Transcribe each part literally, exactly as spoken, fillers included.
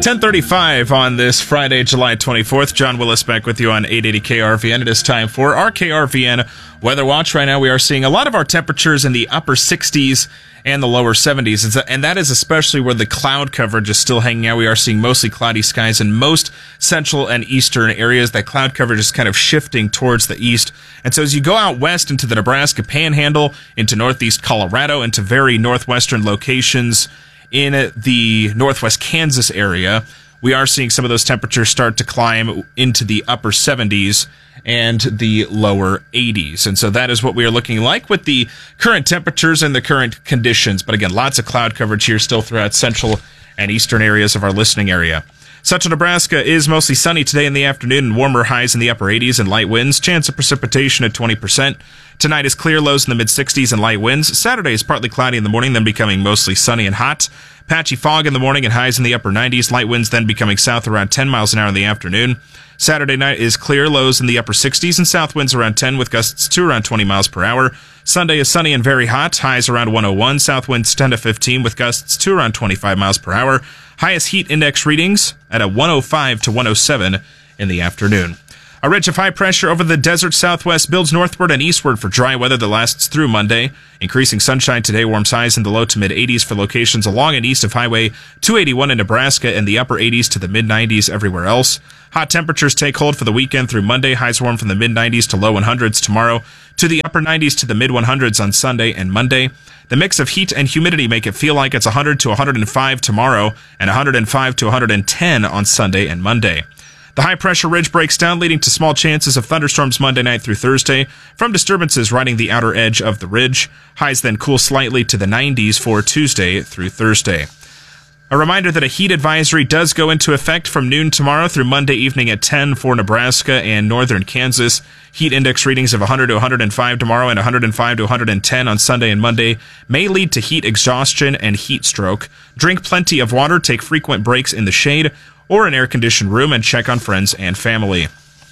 ten thirty-five on this Friday, July twenty-fourth. John Willis back with you on eight eighty K R V N. It is time for our K R V N Weather Watch. Right now we are seeing a lot of our temperatures in the upper sixties and the lower seventies, and that is especially where the cloud coverage is still hanging out. We are seeing mostly cloudy skies in most central and eastern areas. That cloud coverage is kind of shifting towards the east. And so as you go out west into the Nebraska Panhandle, into northeast Colorado, into very northwestern locations in the northwest Kansas area, we are seeing some of those temperatures start to climb into the upper seventies and the lower eighties. And so that is what we are looking like with the current temperatures and the current conditions. But again, lots of cloud coverage here still throughout central and eastern areas of our listening area. Central Nebraska is mostly sunny today in the afternoon and warmer highs in the upper eighties and light winds. Chance of precipitation at twenty percent. Tonight is clear, lows in the mid-sixties and light winds. Saturday is partly cloudy in the morning, then becoming mostly sunny and hot. Patchy fog in the morning and highs in the upper nineties. Light winds then becoming south around ten miles an hour in the afternoon. Saturday night is clear, lows in the upper sixties and south winds around ten with gusts to around twenty miles per hour. Sunday is sunny and very hot, highs around one oh one. South winds ten to fifteen with gusts to around twenty-five miles per hour. Highest heat index readings at a one oh five to one oh seven in the afternoon. A ridge of high pressure over the desert southwest builds northward and eastward for dry weather that lasts through Monday. Increasing sunshine today warms highs in the low to mid eighties for locations along and east of Highway two eighty-one in Nebraska, and the upper eighties to the mid nineties everywhere else. Hot temperatures take hold for the weekend through Monday. Highs warm from the mid nineties to low one hundreds tomorrow, to the upper nineties to the mid one hundreds on Sunday and Monday. The mix of heat and humidity make it feel like it's one hundred to one hundred five tomorrow and one hundred five to one hundred ten on Sunday and Monday. The high-pressure ridge breaks down, leading to small chances of thunderstorms Monday night through Thursday from disturbances riding the outer edge of the ridge. Highs then cool slightly to the nineties for Tuesday through Thursday. A reminder that a heat advisory does go into effect from noon tomorrow through Monday evening at ten for Nebraska and northern Kansas. Heat index readings of one hundred to one hundred five tomorrow and one hundred five to one hundred ten on Sunday and Monday may lead to heat exhaustion and heat stroke. Drink plenty of water, take frequent breaks in the shade or an air-conditioned room, and check on friends and family.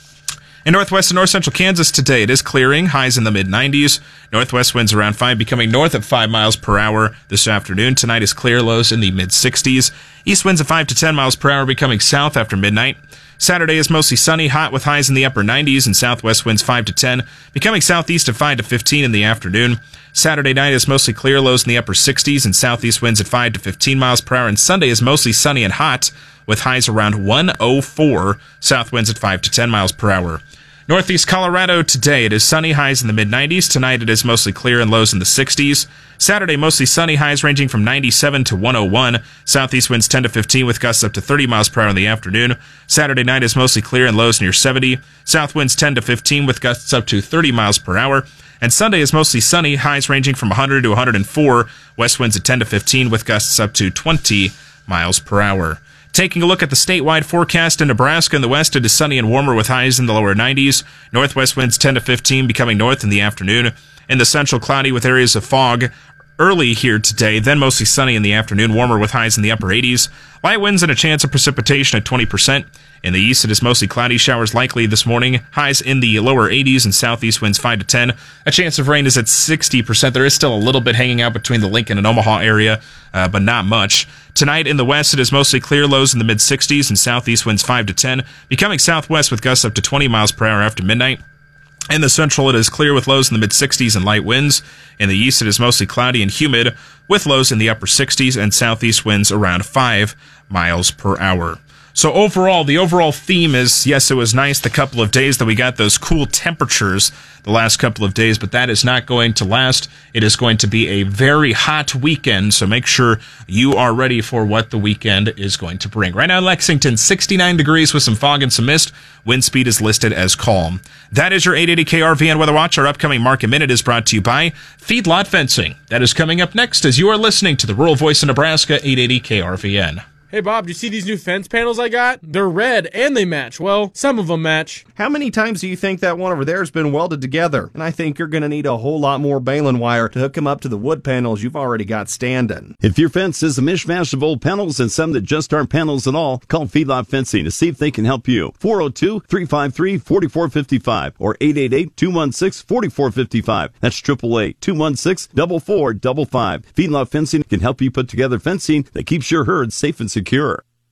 In northwest and north central Kansas today, it is clearing, highs in the mid nineties. Northwest winds around five, becoming north at five miles per hour this afternoon. Tonight is clear, lows in the mid sixties. East winds at five to ten miles per hour, becoming south after midnight. Saturday is mostly sunny, hot with highs in the upper nineties, and southwest winds five to ten, becoming southeast at five to fifteen in the afternoon. Saturday night is mostly clear, lows in the upper sixties, and southeast winds at five to fifteen miles per hour. And Sunday is mostly sunny and hot, with highs around one oh four, south winds at five to ten miles per hour. Northeast Colorado today, it is sunny, highs in the mid nineties. Tonight it is mostly clear and lows in the sixties. Saturday, mostly sunny, highs ranging from ninety-seven to one oh one. Southeast winds ten to fifteen with gusts up to thirty miles per hour in the afternoon. Saturday night is mostly clear and lows near seventy. South winds ten to fifteen with gusts up to thirty miles per hour. And Sunday is mostly sunny, highs ranging from one hundred to one hundred four. West winds at ten to fifteen with gusts up to twenty miles per hour. Taking a look at the statewide forecast in Nebraska, in the west, it is sunny and warmer with highs in the lower nineties. Northwest winds ten to fifteen, becoming north in the afternoon. In the central, cloudy with areas of fog early here today, then mostly sunny in the afternoon, warmer with highs in the upper eighties. Light winds and a chance of precipitation at twenty percent. In the east, it is mostly cloudy, showers likely this morning. Highs in the lower eighties and southeast winds five to ten. A chance of rain is at sixty percent. There is still a little bit hanging out between the Lincoln and Omaha area, uh, but not much. Tonight in the west, it is mostly clear, lows in the mid sixties and southeast winds five to ten, becoming southwest with gusts up to twenty miles per hour after midnight. In the central, it is clear with lows in the mid sixties and light winds. In the east, it is mostly cloudy and humid with lows in the upper sixties and southeast winds around five miles per hour. So overall, the overall theme is, yes, it was nice the couple of days that we got those cool temperatures the last couple of days, but that is not going to last. It is going to be a very hot weekend, so make sure you are ready for what the weekend is going to bring. Right now in Lexington, sixty-nine degrees with some fog and some mist. Wind speed is listed as calm. That is your eight eighty K R V N Weather Watch. Our upcoming Market Minute is brought to you by Feedlot Fencing. That is coming up next as you are listening to the Rural Voice of Nebraska, eight eighty K R V N. Hey, Bob, do you see these new fence panels I got? They're red, and they match. Well, some of them match. How many times do you think that one over there has been welded together? And I think you're going to need a whole lot more baling wire to hook them up to the wood panels you've already got standing. If your fence is a mishmash of old panels and some that just aren't panels at all, call Feedlot Fencing to see if they can help you. four oh two, three five three, four four five five or eight eight eight, two one six, four four five five. That's eight eight eight, two one six, four four five five. Feedlot Fencing can help you put together fencing that keeps your herd safe and secure.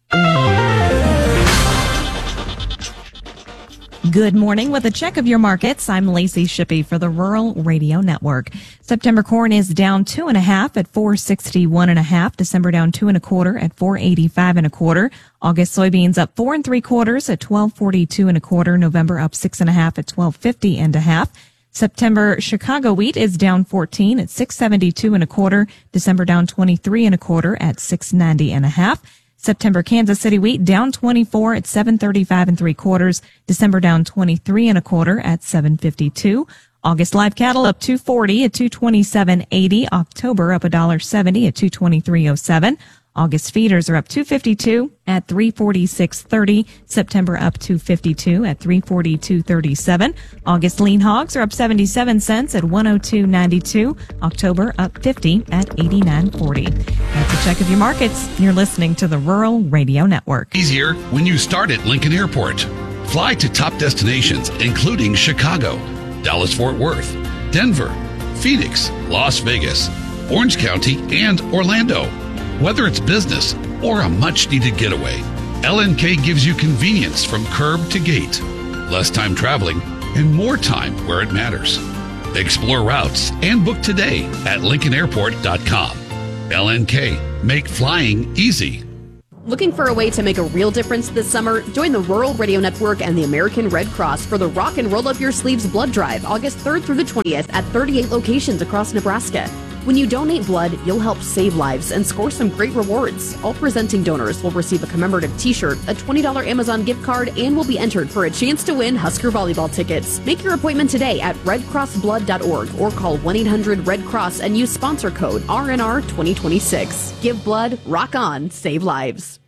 Good morning. With a check of your markets, I'm Lacey Shippey for the Rural Radio Network. September corn is down two and a half at four sixty-one and a half. December down two and a quarter at four eighty-five and a quarter. August soybeans up four and three quarters at twelve forty-two and a quarter. November up six and a half at twelve fifty and a half. September Chicago wheat is down fourteen at six seventy-two and a quarter. December down twenty-three and a quarter at six ninety and a half. September Kansas City wheat down twenty-four at seven thirty-five and three quarters. December down twenty-three and a quarter at seven fifty-two. August live cattle up two forty at two twenty-seven eighty. October up one seventy at two twenty-three oh seven. August feeders are up two fifty-two at three forty-six thirty. September up two fifty-two at three forty-two thirty-seven. August lean hogs are up seventy-seven cents at one oh two ninety-two. October up fifty at eighty-nine forty. That's a check of your markets. You're listening to the Rural Radio Network. Easier when you start at Lincoln Airport. Fly to top destinations including Chicago, Dallas-Fort Worth, Denver, Phoenix, Las Vegas, Orange County, and Orlando. Whether it's business or a much-needed getaway, L N K gives you convenience from curb to gate, less time traveling, and more time where it matters. Explore routes and book today at lincoln airport dot com. L N K, make flying easy. Looking for a way to make a real difference this summer? Join the Rural Radio Network and the American Red Cross for the Rock and Roll Up Your Sleeves Blood Drive, August third through the twentieth at thirty-eight locations across Nebraska. When you donate blood, you'll help save lives and score some great rewards. All presenting donors will receive a commemorative t-shirt, a twenty dollars Amazon gift card, and will be entered for a chance to win Husker volleyball tickets. Make your appointment today at red cross blood dot org or call one eight hundred red cross and use sponsor code R N R twenty twenty-six. Give blood, rock on, save lives.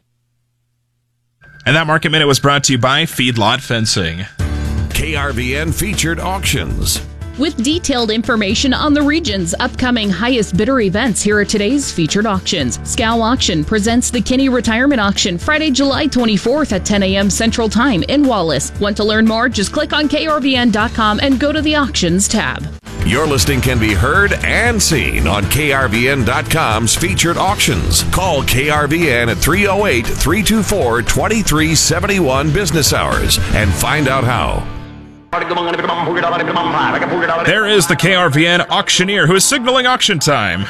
And that Market Minute was brought to you by Feedlot Fencing. K R V N featured auctions. With detailed information on the region's upcoming highest bidder events, here are today's featured auctions. Scow Auction presents the Kinney Retirement Auction Friday, July twenty-fourth at ten a.m. Central Time in Wallace. Want to learn more? Just click on K R V N dot com and go to the Auctions tab. Your listing can be heard and seen on K R V N dot com's featured auctions. Call K R V N at three oh eight, three two four, two three seven one business hours and find out how. There is the K R V N auctioneer who is signaling auction time.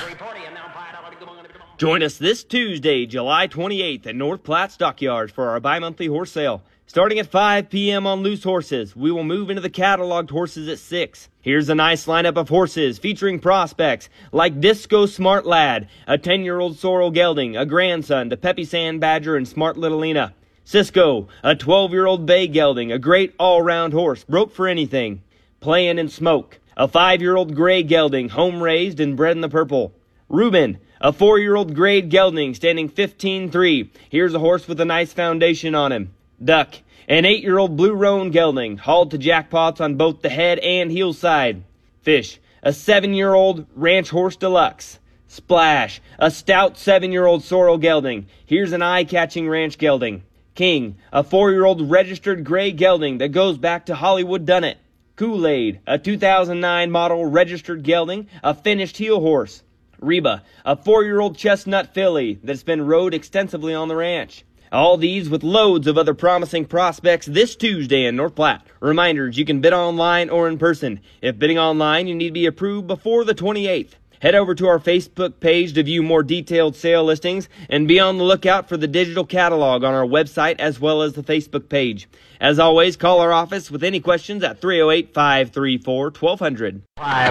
Join us this Tuesday, July twenty-eighth at North Platte Stockyards for our bi-monthly horse sale. Starting at five p.m. on loose horses, we will move into the cataloged horses at six. Here's a nice lineup of horses featuring prospects like Disco Smart Lad, a ten-year-old Sorrel Gelding, a grandson to Peppy Sand Badger and Smart Little Lena. Cisco, a twelve-year-old bay gelding, a great all-round horse, broke for anything. Playin' and Smoke, a five-year-old gray gelding, home-raised and bred in the purple. Reuben, a four-year-old grade gelding, standing fifteen three. Here's a horse with a nice foundation on him. Duck, an eight-year-old blue roan gelding, hauled to jackpots on both the head and heel side. Fish, a seven-year-old ranch horse deluxe. Splash, a stout seven-year-old sorrel gelding. Here's an eye-catching ranch gelding. King, a four-year-old registered gray gelding that goes back to Hollywood Dunnett. Kool-Aid, a two thousand nine model registered gelding, a finished heel horse. Reba, a four-year-old chestnut filly that's been rode extensively on the ranch. All these with loads of other promising prospects this Tuesday in North Platte. Reminders, you can bid online or in person. If bidding online, you need to be approved before the twenty-eighth. Head over to our Facebook page to view more detailed sale listings and be on the lookout for the digital catalog on our website as well as the Facebook page. As always, call our office with any questions at three oh eight, five three four, one two hundred.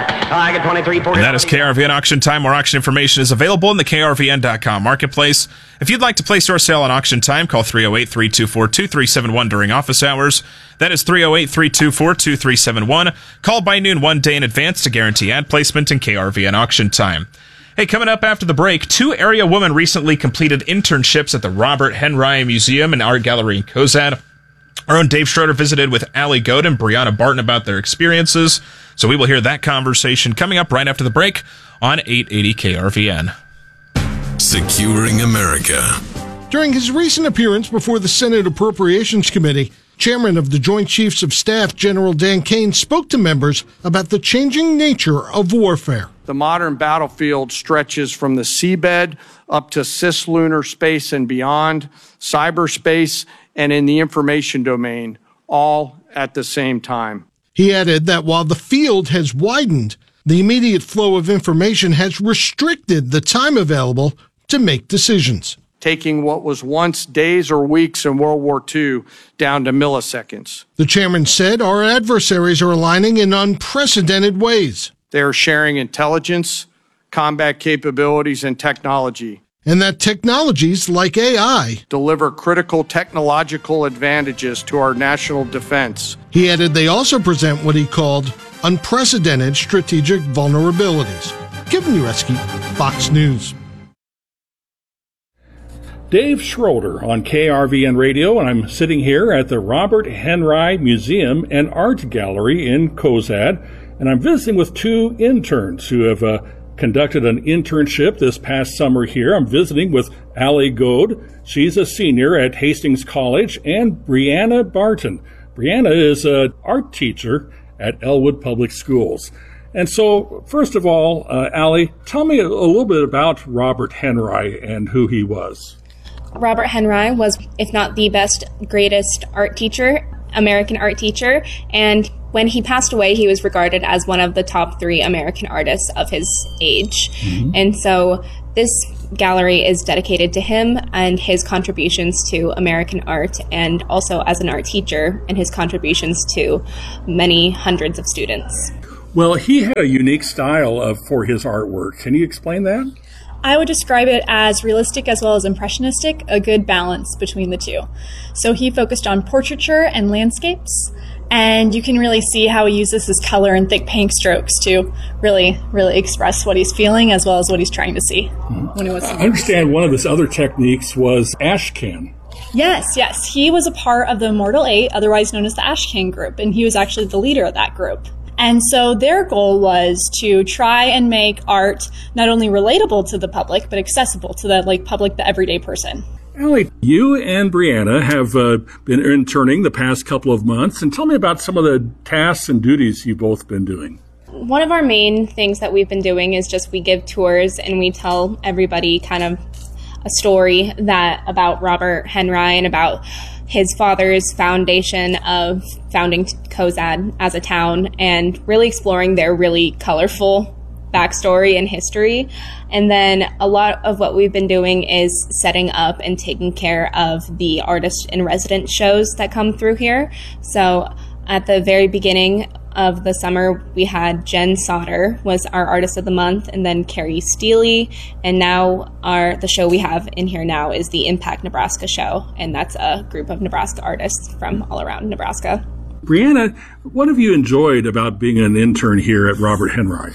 And that is K R V N Auction Time, where auction information is available in the K R V N dot com marketplace. If you'd like to place your sale on Auction Time, call three oh eight, three two four, two three seven one during office hours. That is three oh eight, three two four, two three seven one. Call by noon one day in advance to guarantee ad placement in K R V N Auction Time. Hey, coming up after the break, two area women recently completed internships at the Robert Henry Museum and Art Gallery in Cozad. Our own Dave Schroeder visited with Allie Goad and Brianna Barton about their experiences, so we will hear that conversation coming up right after the break on eight eighty K R V N. Securing America. During his recent appearance before the Senate Appropriations Committee, Chairman of the Joint Chiefs of Staff, General Dan Kane, spoke to members about the changing nature of warfare. The modern battlefield stretches from the seabed up to cislunar space and beyond, cyberspace, and in the information domain, all at the same time. He added that while the field has widened, the immediate flow of information has restricted the time available to make decisions, taking what was once days or weeks in World War Two down to milliseconds. The chairman said our adversaries are aligning in unprecedented ways. They are sharing intelligence, combat capabilities, and technology. And that technologies like A I deliver critical technological advantages to our national defense. He added they also present what he called unprecedented strategic vulnerabilities. Kevin Ureski, Fox News. Dave Schroeder on K R V N Radio, and I'm sitting here at the Robert Henry Museum and Art Gallery in Cozad, and I'm visiting with two interns who have uh, conducted an internship this past summer here. I'm visiting with Allie Goad. She's a senior at Hastings College, and Brianna Barton. Brianna is an art teacher at Elwood Public Schools. And so, first of all, uh, Allie, tell me a, a little bit about Robert Henry and who he was. Robert Henry was, if not the best, greatest art teacher, American art teacher, and when he passed away, he was regarded as one of the top three American artists of his age. Mm-hmm. And so this gallery is dedicated to him and his contributions to American art, and also as an art teacher and his contributions to many hundreds of students. Well, he had a unique style of, for his artwork. Can you explain that? I would describe it as realistic as well as impressionistic, a good balance between the two. So he focused on portraiture and landscapes, and you can really see how he uses his color and thick paint strokes to really, really express what he's feeling as well as what he's trying to see. Mm-hmm. When he was I understand one of his other techniques was Ashcan. Yes, yes. He was a part of the Immortal Eight, otherwise known as the Ashcan Group, and he was actually the leader of that group. And so their goal was to try and make art not only relatable to the public, but accessible to the like public, the everyday person. Allie, you and Brianna have uh, been interning the past couple of months, and tell me about some of the tasks and duties you've both been doing. One of our main things that we've been doing is just we give tours and we tell everybody kind of a story that about Robert Henry and about his father's foundation of founding Cozad as a town, and really exploring their really colorful backstory and history. And then a lot of what we've been doing is setting up and taking care of the artist in residence shows that come through here. So at the very beginning of the summer, we had Jen Sauter was our artist of the month, and then Carrie Steely, and now our the show we have in here now is the Impact Nebraska show, and that's a group of Nebraska artists from all around Nebraska. Brianna, what have you enjoyed about being an intern here at Robert Henry?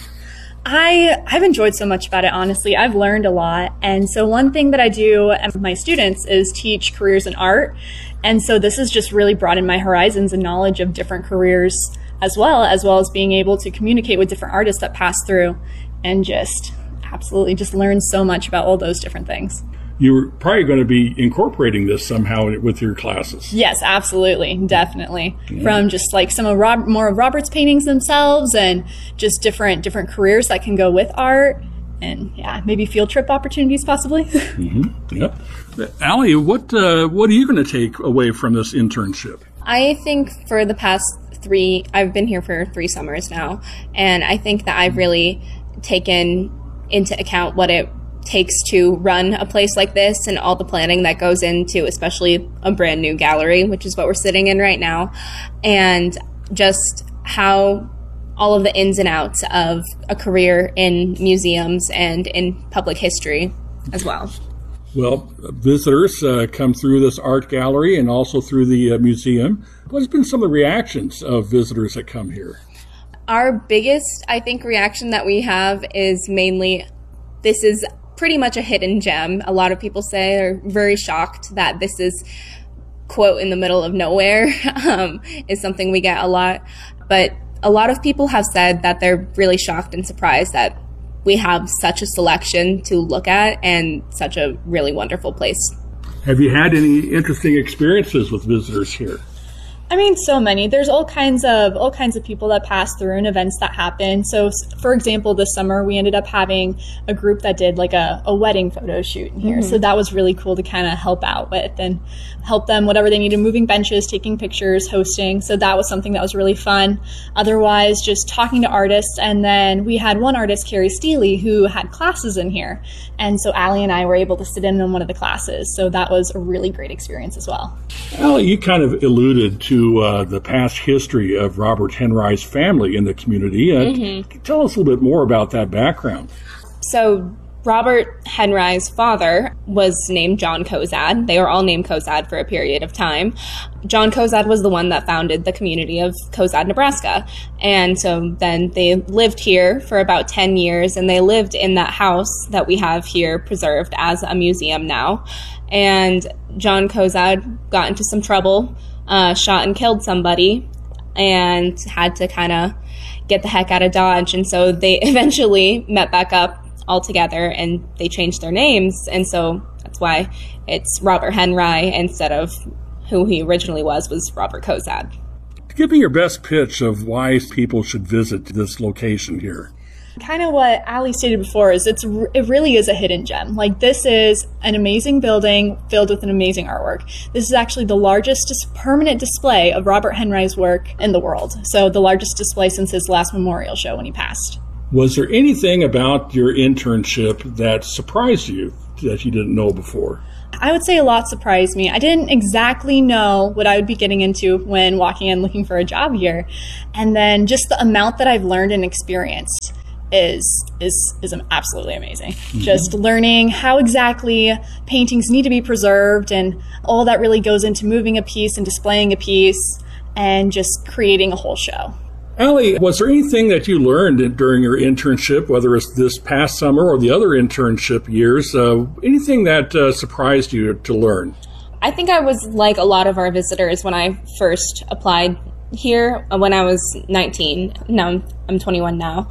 I, I've enjoyed so much about it, honestly. I've learned a lot. And so one thing that I do with my students is teach careers in art. And so this has just really broadened my horizons and knowledge of different careers as well, as well as being able to communicate with different artists that pass through, and just absolutely just learn so much about all those different things. You're probably going to be incorporating this somehow with your classes. Yes, absolutely. Definitely. Yeah. From just like some of Rob, more of Robert's paintings themselves, and just different, different careers that can go with art, and yeah, maybe field trip opportunities possibly. Mm-hmm. Yep. Allie, what, uh, what are you going to take away from this internship? I think for the past three, I've been here for three summers now, and I think that I've really taken into account what it takes to run a place like this and all the planning that goes into especially a brand new gallery, which is what we're sitting in right now, and just how all of the ins and outs of a career in museums and in public history as well. Well, visitors uh, come through this art gallery and also through the uh, museum. What's been some of the reactions of visitors that come here? Our biggest, I think, reaction that we have is mainly, this is pretty much a hidden gem. A lot of people say they're very shocked that this is, quote, in the middle of nowhere, um, is something we get a lot. But a lot of people have said that they're really shocked and surprised that we have such a selection to look at and such a really wonderful place. Have you had any interesting experiences with visitors here? I mean, so many. There's all kinds of all kinds of people that pass through and events that happen. So, for example, this summer we ended up having a group that did like a, a wedding photo shoot in here. Mm-hmm. So that was really cool to kind of help out with and help them whatever they needed, moving benches, taking pictures, hosting. So that was something that was really fun. Otherwise, just talking to artists. And then we had one artist, Carrie Steely, who had classes in here. And so Allie and I were able to sit in on one of the classes. So that was a really great experience as well. Allie, you kind of alluded to uh, the past history of Robert Henry's family in the community. Uh, mm-hmm. Tell us a little bit more about that background. So Robert Henry's father was named John Cozad. They were all named Cozad for a period of time. John Cozad was the one that founded the community of Cozad, Nebraska. And so then they lived here for about ten years, and they lived in that house that we have here preserved as a museum now. And John Cozad got into some trouble, uh, shot and killed somebody, and had to kind of get the heck out of Dodge. And so they eventually met back up all together, and they changed their names, and so that's why it's Robert Henry instead of who he originally was, was Robert Cozad. Give me your best pitch of why people should visit this location here. Kind of what Allie stated before is it's it really is a hidden gem. Like, this is an amazing building filled with an amazing artwork. This is actually the largest dis- permanent display of Robert Henry's work in the world. So the largest display since his last memorial show when he passed. Was there anything about your internship that surprised you that you didn't know before? I would say a lot surprised me. I didn't exactly know what I would be getting into when walking in looking for a job here. And then just the amount that I've learned and experienced is is is absolutely amazing. Mm-hmm. Just learning how exactly paintings need to be preserved, and all that really goes into moving a piece and displaying a piece and just creating a whole show. Allie, was there anything that you learned during your internship, whether it's this past summer or the other internship years, uh, anything that uh, surprised you to learn? I think I was like a lot of our visitors when I first applied here when I was nineteen. Now I'm, I'm twenty-one now.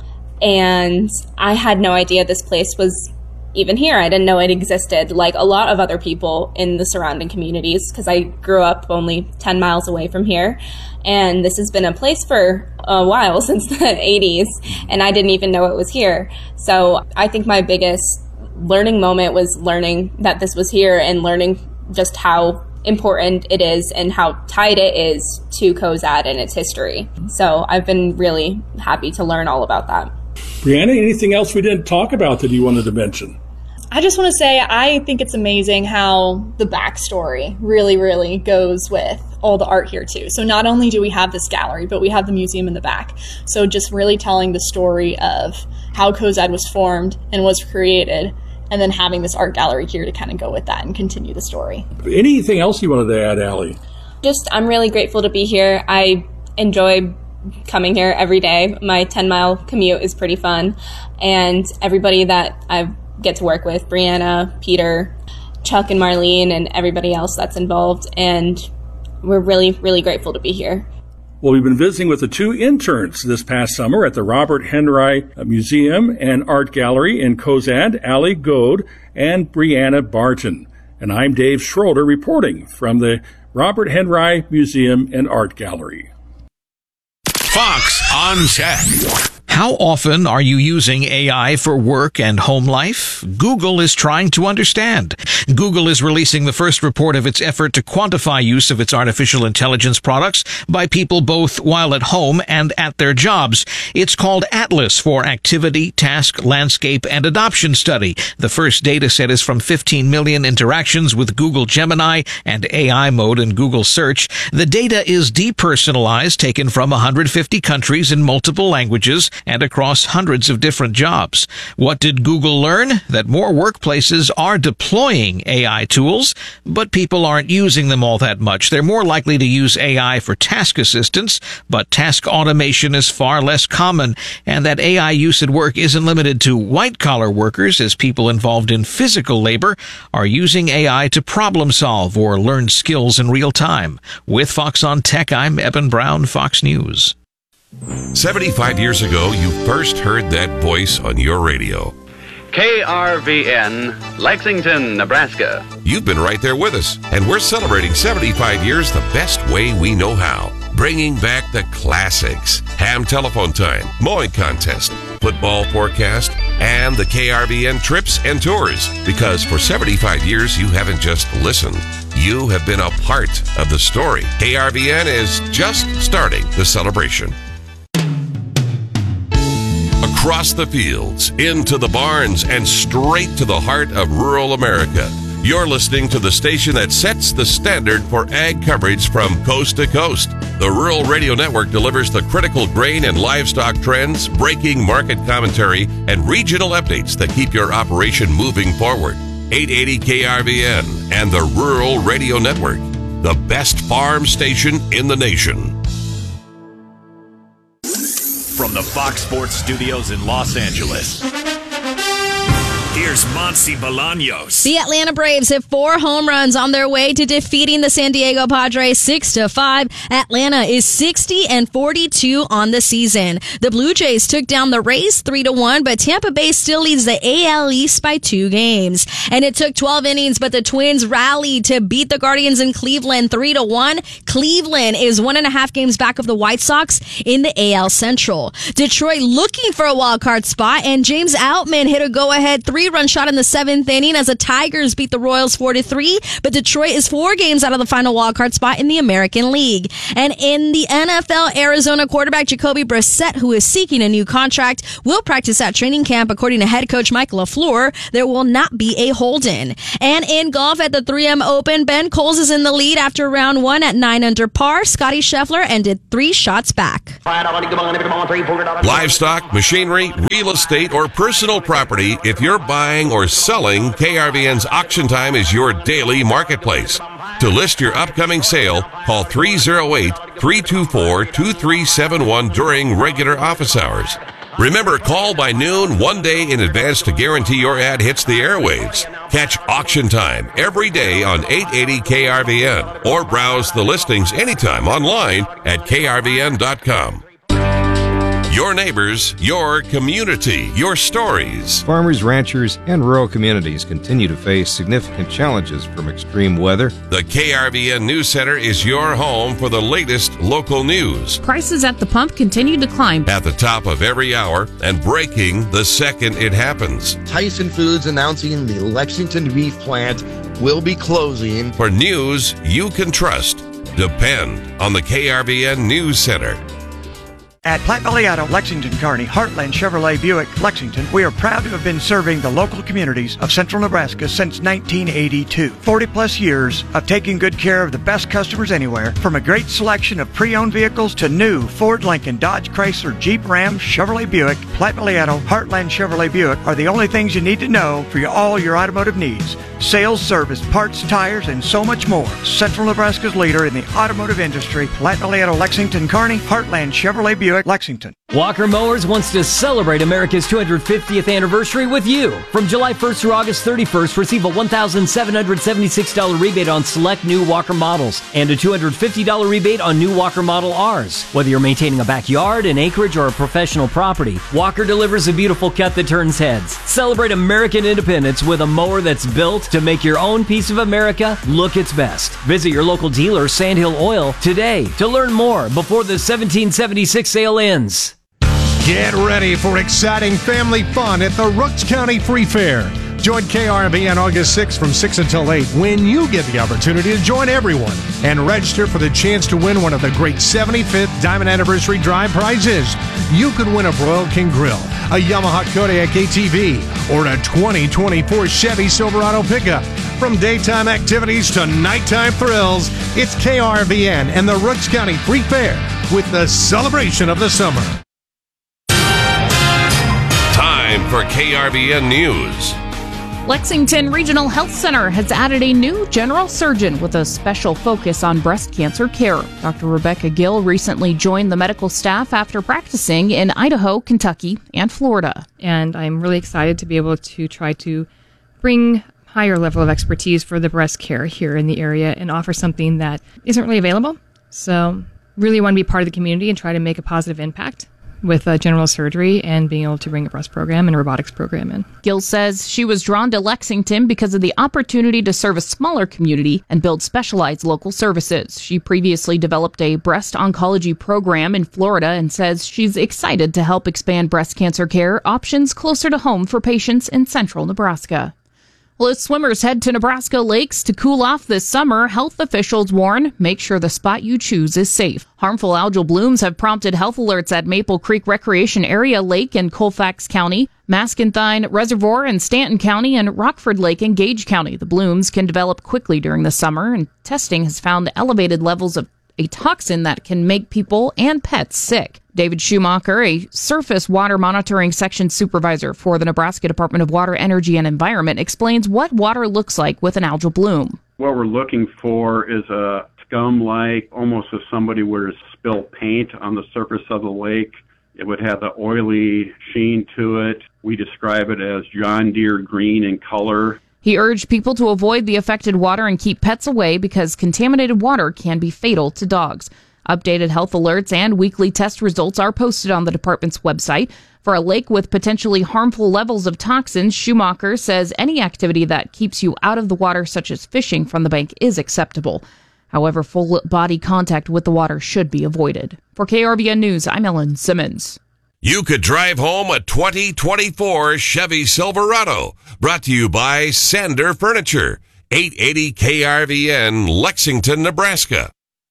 And I had no idea this place was even here. I didn't know it existed, like a lot of other people in the surrounding communities, because I grew up only ten miles away from here. And this has been a place for a while, since the eighties, and I didn't even know it was here. So I think my biggest learning moment was learning that this was here and learning just how important it is and how tied it is to Cozad and its history. So I've been really happy to learn all about that. Brianna, anything else we didn't talk about that you wanted to mention? I just want to say I think it's amazing how the backstory really, really goes with all the art here too. So not only do we have this gallery, but we have the museum in the back. So just really telling the story of how Cozad was formed and was created, and then having this art gallery here to kind of go with that and continue the story. Anything else you wanted to add, Allie? Just, I'm really grateful to be here. I enjoy coming here every day. My ten mile commute is pretty fun. And everybody that I get to work with, Brianna, Peter, Chuck and Marlene, and everybody else that's involved. And we're really, really grateful to be here. Well, we've been visiting with the two interns this past summer at the Robert Henry Museum and Art Gallery in Cozad, Allie Goad and Brianna Barton. And I'm Dave Schroeder reporting from the Robert Henry Museum and Art Gallery. Fox on Tech. How often are you using A I for work and home life? Google is trying to understand. Google is releasing the first report of its effort to quantify use of its artificial intelligence products by people both while at home and at their jobs. It's called Atlas for Activity, Task, Landscape, and Adoption Study. The first data set is from fifteen million interactions with Google Gemini and A I mode in Google Search. The data is depersonalized, taken from one hundred fifty countries in multiple languages and across hundreds of different jobs. What did Google learn? That more workplaces are deploying A I tools, but people aren't using them all that much. They're more likely to use A I for task assistance, but task automation is far less common, and that A I use at work isn't limited to white-collar workers, as people involved in physical labor are using A I to problem solve or learn skills in real time. With Fox on Tech, I'm Eben Brown, Fox News. seventy-five years ago, you first heard that voice on your radio. K R V N, Lexington, Nebraska. You've been right there with us, and we're celebrating seventy-five years the best way we know how. bringing back the classics. Ham telephone time, mowing contest, football forecast, and the K R V N trips and tours. Because for seventy-five years, you haven't just listened. You have been a part of the story. K R V N is just starting the celebration. Across the fields, into the barns, and straight to the heart of rural America. You're listening to the station that sets the standard for ag coverage from coast to coast. The Rural Radio Network delivers the critical grain and livestock trends, breaking market commentary, and regional updates that keep your operation moving forward. eight eighty K R V N and the Rural Radio Network, the best farm station in the nation. From the Fox Sports Studios in Los Angeles, here's Monty Bolaños. The Atlanta Braves have four home runs on their way to defeating the San Diego Padres six to five. Atlanta is sixty and forty-two on the season. The Blue Jays took down the Rays three to one, but Tampa Bay still leads the A L East by two games. And it took twelve innings, but the Twins rallied to beat the Guardians in Cleveland three to one. Cleveland is one and a half games back of the White Sox in the A L Central. Detroit looking for a wild card spot, and James Outman hit a go-ahead three run shot in the seventh inning as the Tigers beat the Royals four to three, but Detroit is four games out of the final wildcard spot in the American League. And in the N F L, Arizona quarterback Jacoby Brissett, who is seeking a new contract, will practice at training camp. According to head coach Mike LaFleur, there will not be a hold-in. And in golf at the three M Open, Ben Coles is in the lead after round one at nine under par. Scotty Scheffler ended three shots back. Livestock, machinery, real estate, or personal property, if you're buying or selling, K R V N's Auction Time is your daily marketplace. To list your upcoming sale, call three oh eight, three two four, two three seven one during regular office hours. Remember, call by noon one day in advance to guarantee your ad hits the airwaves. Catch Auction Time every day on eight eighty K R V N or browse the listings anytime online at K R V N dot com. Your neighbors, your community, your stories. Farmers, ranchers, and rural communities continue to face significant challenges from extreme weather. The K R V N News Center is your home for the latest local news. Prices at the pump continue to climb. At the top of every hour and breaking the second it happens. Tyson Foods announcing the Lexington beef plant will be closing. For news you can trust, depend on the K R V N News Center. At Platte Valley Auto, Lexington, Kearney, Heartland Chevrolet Buick, Lexington, we are proud to have been serving the local communities of central Nebraska since nineteen eighty-two. forty plus years of taking good care of the best customers anywhere, from a great selection of pre-owned vehicles to new Ford, Lincoln, Dodge, Chrysler, Jeep, Ram, Chevrolet Buick. Platte Valley Auto, Heartland Chevrolet Buick are the only things you need to know for your, all your automotive needs. Sales, service, parts, tires, and so much more. Central Nebraska's leader in the automotive industry, Platte Valley Auto, Lexington, Kearney, Heartland Chevrolet Buick, Lexington. Walker Mowers wants to celebrate America's two hundred fiftieth anniversary with you. From July first through August thirty-first, receive a one thousand seven hundred seventy-six dollars rebate on select new Walker models and a two hundred fifty dollars rebate on new Walker Model Rs. Whether you're maintaining a backyard, an acreage, or a professional property, Walker delivers a beautiful cut that turns heads. Celebrate American independence with a mower that's built to make your own piece of America look its best. Visit your local dealer, Sandhill Oil, today to learn more before the seventeen seventy-six sale ends. Get ready for exciting family fun at the Rooks County Free Fair. Join K R V N August sixth from six until eight when you get the opportunity to join everyone and register for the chance to win one of the great seventy-fifth Diamond Anniversary Drive prizes. You could win a Broil King Grill, a Yamaha Kodiak A T V, or a twenty twenty-four Chevy Silverado pickup. From daytime activities to nighttime thrills, it's K R V N and the Rooks County Free Fair with the celebration of the summer. Time for K R V N News. Lexington Regional Health Center has added a new general surgeon with a special focus on breast cancer care. Doctor Rebecca Gill recently joined the medical staff after practicing in Idaho, Kentucky, and Florida. And I'm really excited to be able to try to bring higher level of expertise for the breast care here in the area and offer something that isn't really available. So really want to be part of the community and try to make a positive impact. with uh, general surgery and being able to bring a breast program and a robotics program in. Gill says she was drawn to Lexington because of the opportunity to serve a smaller community and build specialized local services. She previously developed a breast oncology program in Florida and says she's excited to help expand breast cancer care options closer to home for patients in central Nebraska. Well, as swimmers head to Nebraska lakes to cool off this summer, health officials warn, make sure the spot you choose is safe. Harmful algal blooms have prompted health alerts at Maple Creek Recreation Area Lake in Colfax County, Mascanthine Reservoir in Stanton County, and Rockford Lake in Gage County. The blooms can develop quickly during the summer, and testing has found elevated levels of a toxin that can make people and pets sick. David Schumacher, a surface water monitoring section supervisor for the Nebraska Department of Water, Energy, and Environment, explains what water looks like with an algal bloom. What we're looking for is a scum-like, almost as somebody were to spill paint on the surface of the lake. It would have the oily sheen to it. We describe it as John Deere green in color. He urged people to avoid the affected water and keep pets away because contaminated water can be fatal to dogs. Updated health alerts and weekly test results are posted on the department's website. For a lake with potentially harmful levels of toxins, Schumacher says any activity that keeps you out of the water, such as fishing from the bank, is acceptable. However, full body contact with the water should be avoided. For K R V N News, I'm Ellen Simmons. You could drive home a twenty twenty-four Chevy Silverado. Brought to you by Sander Furniture. eight eighty K R V N, Lexington, Nebraska.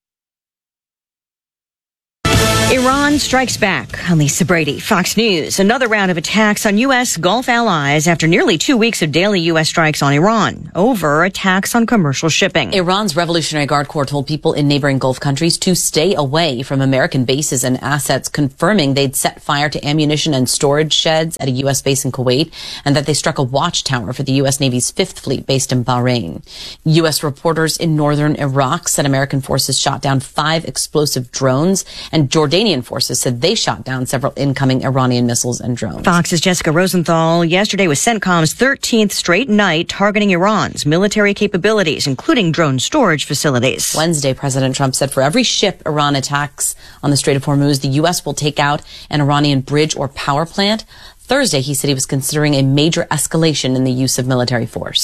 Iran strikes back. I'm Lisa Brady, Fox News. Another round of attacks on U S. Gulf allies after nearly two weeks of daily U S strikes on Iran over attacks on commercial shipping. Iran's Revolutionary Guard Corps told people in neighboring Gulf countries to stay away from American bases and assets, confirming they'd set fire to ammunition and storage sheds at a U S base in Kuwait, and that they struck a watchtower for the U S. Navy's Fifth Fleet based in Bahrain. U S reporters in northern Iraq said American forces shot down five explosive drones, and Jordanian forces said they shot down several incoming Iranian missiles and drones. Fox's Jessica Rosenthal. Yesterday was CENTCOM's thirteenth straight night targeting Iran's military capabilities, including drone storage facilities. Wednesday, President Trump said for every ship Iran attacks on the Strait of Hormuz, the U S will take out an Iranian bridge or power plant. Thursday, he said he was considering a major escalation in the use of military force.